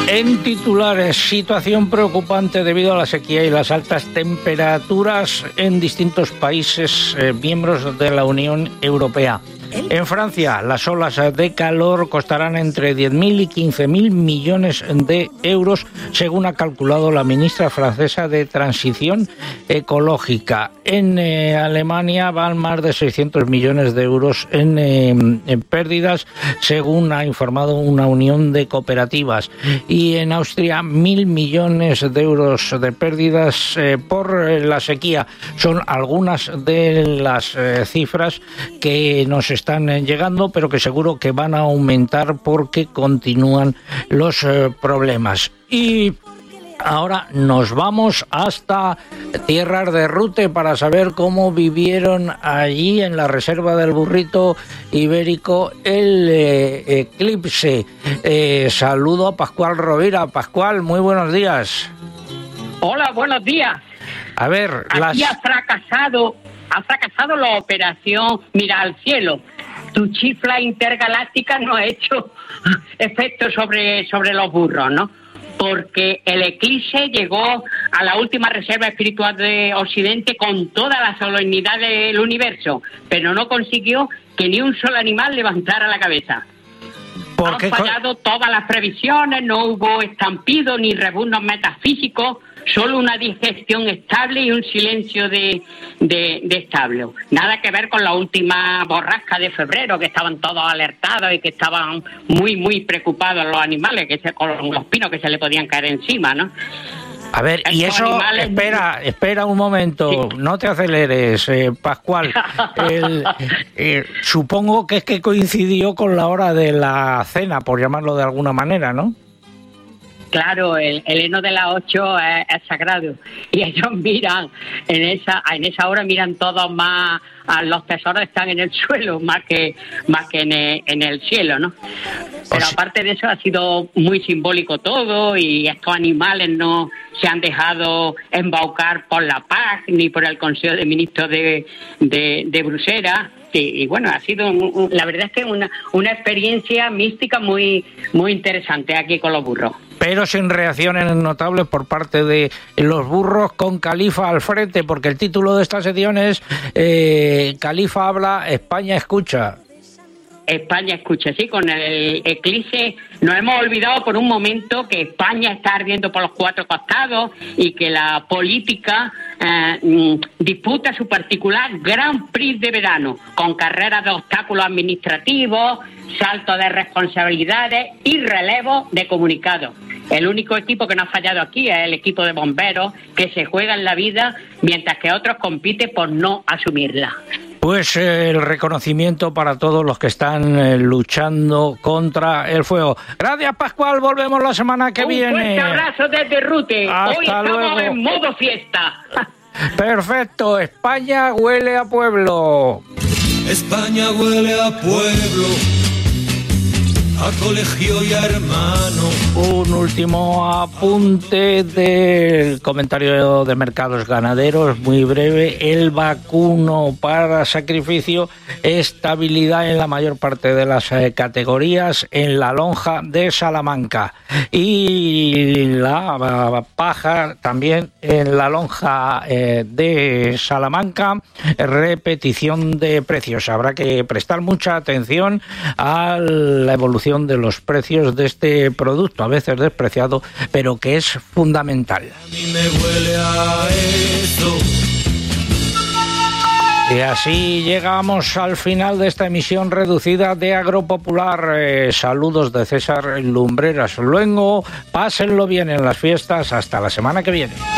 En titulares, situación preocupante debido a la sequía y las altas temperaturas en distintos países miembros de la Unión Europea. En Francia, las olas de calor costarán entre 10.000 y 15.000 millones de euros, según ha calculado la ministra francesa de Transición Ecológica. En Alemania van más de 600 millones de euros en pérdidas, según ha informado una unión de cooperativas. Y en Austria, 1.000 millones de euros de pérdidas por la sequía. Son algunas de las cifras que nos están llegando, pero que seguro que van a aumentar porque continúan los problemas. Y ahora nos vamos hasta tierras de Rute para saber cómo vivieron allí en la reserva del burrito ibérico el eclipse. Saludo a Pascual Rovira. Pascual, muy buenos días. Hola, buenos días. A ver, aquí ha fracasado la operación Mira al Cielo. Tu chifla intergaláctica no ha hecho efecto sobre los burros, ¿no? Porque el eclipse llegó a la última reserva espiritual de Occidente con toda la solemnidad del universo, pero no consiguió que ni un solo animal levantara la cabeza. Han fallado todas las previsiones, no hubo estampido ni rebuznos metafísicos, solo una digestión estable y un silencio de establo. Nada que ver con la última borrasca de febrero, que estaban todos alertados y que estaban muy, muy preocupados los animales, con los pinos que se le podían caer encima, ¿no? A ver, y eso, animales... espera un momento, sí. No te aceleres, Pascual. Supongo que es que coincidió con la hora de la cena, por llamarlo de alguna manera, ¿no? Claro, el heno de las 8 es sagrado y ellos miran en esa hora miran todos más, los tesoros están en el suelo más que en el cielo, ¿no? Pero aparte de eso ha sido muy simbólico todo y estos animales no se han dejado embaucar por la paz ni por el Consejo de Ministros de Bruselas. Y bueno, ha sido la verdad es que una experiencia mística muy, muy interesante aquí con los burros. Pero sin reacciones notables por parte de los burros con Califa al frente, porque el título de esta sección es Califa habla, España escucha. España escucha, sí, con el eclipse nos hemos olvidado por un momento que España está ardiendo por los cuatro costados y que la política disputa su particular Grand Prix de verano, con carreras de obstáculos administrativos, saltos de responsabilidades y relevos de comunicados. El único equipo que no ha fallado aquí es el equipo de bomberos, que se juega en la vida mientras que otros compiten por no asumirla. Pues el reconocimiento para todos los que están luchando contra el fuego. Gracias, Pascual. Volvemos la semana que viene. Un fuerte abrazo desde Rute. Hasta Hoy estamos luego. En modo fiesta. Perfecto. España huele a pueblo. España huele a pueblo, a colegio y a hermano. Un último apunte del comentario de mercados ganaderos, muy breve. El vacuno para sacrificio, estabilidad en la mayor parte de las categorías en la lonja de Salamanca. Y la paja también en la lonja de Salamanca, repetición de precios. Habrá que prestar mucha atención a la evolución de los precios de este producto, a veces despreciado, pero que es fundamental. A mí me huele a eso. Y así llegamos al final de esta emisión reducida de Agropopular. Saludos de César Lumbreras Luengo. Pásenlo bien en las fiestas. Hasta la semana que viene.